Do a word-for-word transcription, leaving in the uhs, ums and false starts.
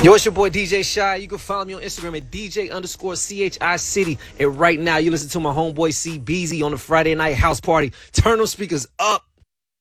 Yo, it's your boy D J Shy. You can follow me on Instagram at D J underscore C H I City. And right now, you listen to my homeboy C Beezy on the Friday night house party. Turn those speakers up.